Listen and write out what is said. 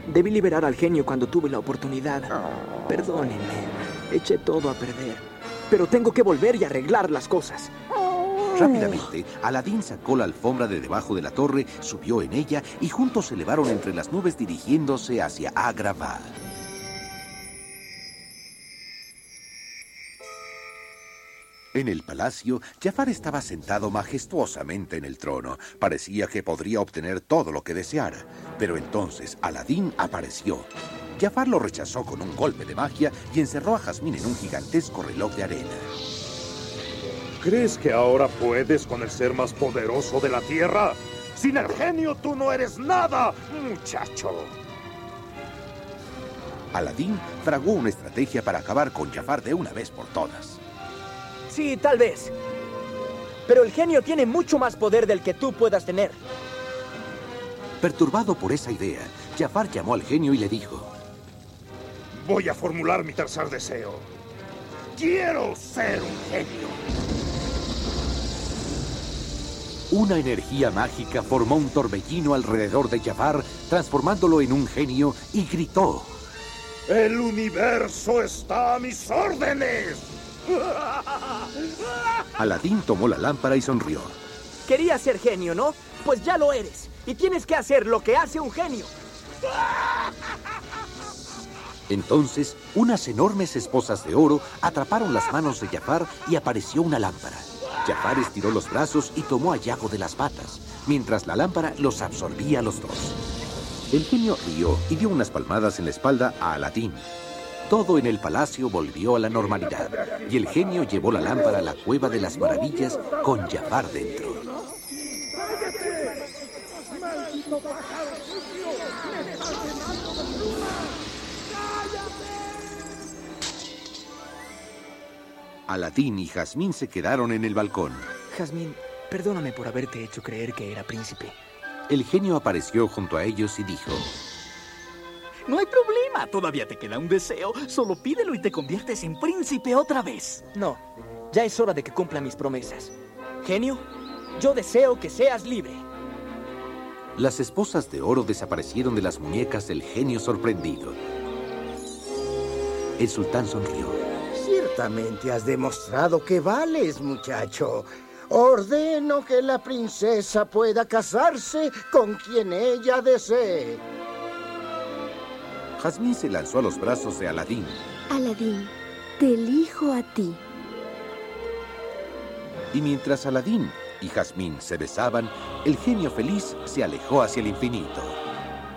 Debí liberar al genio cuando tuve la oportunidad. Perdónenme, eché todo a perder. Pero tengo que volver y arreglar las cosas. Rápidamente, Aladín sacó la alfombra de debajo de la torre, subió en ella y juntos se elevaron entre las nubes dirigiéndose hacia Agrabah. En el palacio, Jafar estaba sentado majestuosamente en el trono. Parecía que podría obtener todo lo que deseara. Pero entonces Aladín apareció. Jafar lo rechazó con un golpe de magia y encerró a Jazmín en un gigantesco reloj de arena. ¿Crees que ahora puedes con el ser más poderoso de la tierra? Sin el genio tú no eres nada, muchacho. Aladín fraguó una estrategia para acabar con Jafar de una vez por todas. Sí, tal vez. Pero el genio tiene mucho más poder del que tú puedas tener. Perturbado por esa idea, Jafar llamó al genio y le dijo: Voy a formular mi tercer deseo. ¡Quiero ser un genio! Una energía mágica formó un torbellino alrededor de Jafar, transformándolo en un genio, y gritó: ¡El universo está a mis órdenes! Aladín tomó la lámpara y sonrió. Querías ser genio, ¿no? Pues ya lo eres. Y tienes que hacer lo que hace un genio. Entonces, unas enormes esposas de oro atraparon las manos de Jafar y apareció una lámpara. Jafar estiró los brazos y tomó a Yago de las patas, mientras la lámpara los absorbía a los dos. El genio rió y dio unas palmadas en la espalda a Aladín. Todo en el palacio volvió a la normalidad, y el genio llevó la lámpara a la cueva de las maravillas con Jafar dentro. Aladín y Jazmín se quedaron en el balcón. Jazmín, perdóname por haberte hecho creer que era príncipe. El genio apareció junto a ellos y dijo: No hay problema, todavía te queda un deseo. Solo pídelo y te conviertes en príncipe otra vez. No, ya es hora de que cumpla mis promesas. Genio, yo deseo que seas libre. Las esposas de oro desaparecieron de las muñecas del genio sorprendido. El sultán sonrió. Ciertamente has demostrado que vales, muchacho. Ordeno que la princesa pueda casarse con quien ella desee. Jazmín se lanzó a los brazos de Aladín. Aladín, te elijo a ti. Y mientras Aladín y Jazmín se besaban, el genio feliz se alejó hacia el infinito.